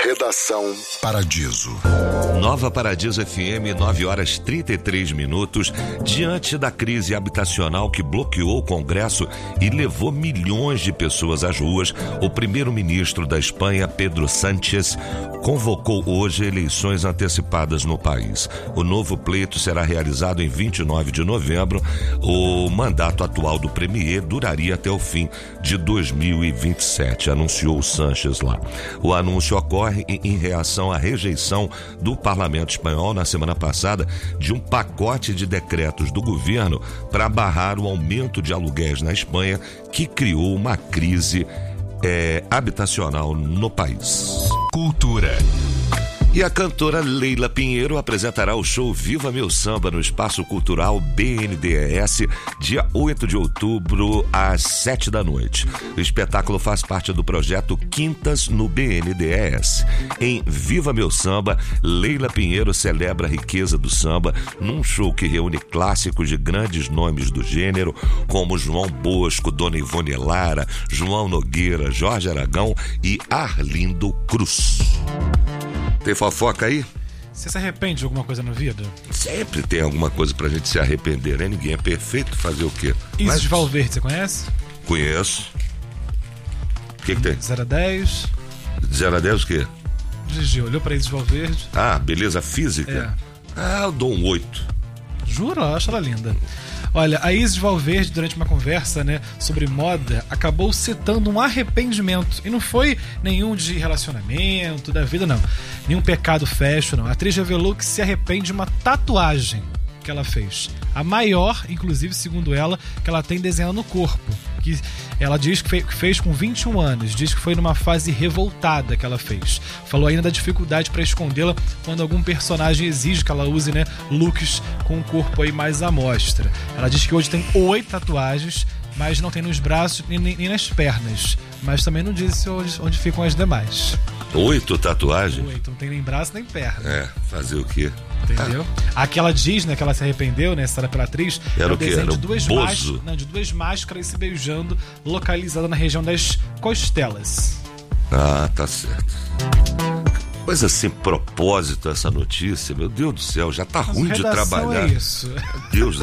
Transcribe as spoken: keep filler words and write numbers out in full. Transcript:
Redação Paradiso. Nova Paradiso F M, nove horas trinta e três minutos. Diante da crise habitacional que bloqueou o Congresso e levou milhões de pessoas às ruas, o primeiro-ministro da Espanha, Pedro Sánchez, convocou hoje eleições antecipadas no país. O novo pleito será realizado em vinte e nove de novembro. O mandato atual do premier duraria até o fim de dois mil e vinte e sete, anunciou Sánchez lá. O anúncio ocorre em reação à rejeição do Parlamento espanhol na semana passada de um pacote de decretos do governo para barrar o aumento de aluguéis na Espanha, que criou uma crise é, habitacional no país. Cultura. E a cantora Leila Pinheiro apresentará o show Viva Meu Samba no Espaço Cultural B N D E S, dia oito de outubro, às sete da noite. O espetáculo faz parte do projeto Quintas no B N D E S. Em Viva Meu Samba, Leila Pinheiro celebra a riqueza do samba num show que reúne clássicos de grandes nomes do gênero, como João Bosco, Dona Ivone Lara, João Nogueira, Jorge Aragão e Arlindo Cruz. Tem fofoca aí? Você se arrepende de alguma coisa na vida? Sempre tem alguma coisa pra gente se arrepender, né? Ninguém é perfeito, fazer o quê? Isis Mas... Valverde, você conhece? Conheço. O que que tem? zero a dez. zero a dez o quê? Gigi, olhou pra Isis Valverde. Ah, beleza física? É. Ah, eu dou um oito. Juro, eu acho ela linda. Olha, a Isis Valverde, durante uma conversa, né, sobre moda, acabou citando um arrependimento. E não foi nenhum de relacionamento, da vida, não. Nenhum pecado fashion, não. A atriz revelou que se arrepende de uma tatuagem que ela fez. A maior, inclusive, segundo ela, que ela tem desenhada no corpo. Que ela diz que fez com vinte e um anos. Diz que foi numa fase revoltada que ela fez. Falou ainda da dificuldade para escondê-la quando algum personagem exige que ela use, né, looks com o corpo aí mais à mostra. Ela diz que hoje tem oito tatuagens, mas não tem nos braços nem, nem nas pernas. Mas também não disse onde, onde ficam as demais. Oito tatuagens? Oito, não tem nem braço nem perna. É, fazer o quê? Entendeu? Ah. A que ela diz, né, que ela se arrependeu, né, essa pela atriz, era é o o quê? desenho Era de duas, bozo. más, não, de duas máscaras se beijando, localizada na região das costelas. Ah, tá certo. Coisa sem propósito essa notícia, meu Deus do céu, já tá Mas ruim de trabalhar. É isso. Deus